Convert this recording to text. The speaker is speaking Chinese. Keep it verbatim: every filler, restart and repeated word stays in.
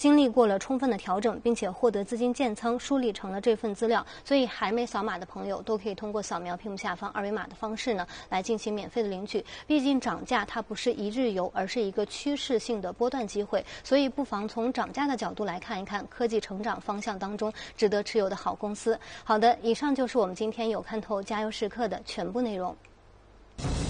经历过了充分的调整，并且获得资金建仓梳理成了这份资料，所以还没扫码的朋友都可以通过扫描屏幕下方二维码的方式呢来进行免费的领取。毕竟涨价它不是一日游，而是一个趋势性的波段机会，所以不妨从涨价的角度来看一看科技成长方向当中值得持有的好公司。好的，以上就是我们今天有看透加油时刻的全部内容。